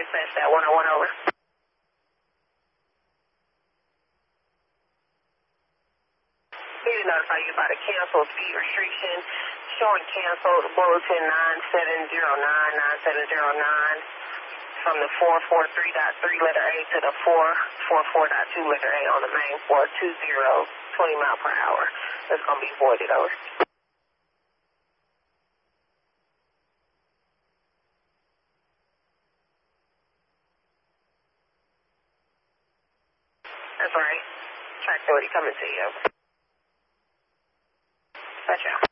dispatch that 101 over. Need to notify you about a canceled speed restriction. Showing canceled bulletin 9709 from the 443.3 letter A to the 444.2 letter A on the main 420, 20 mile per hour. That's going to be voided over. That's right. Track 30 coming to you. Gotcha.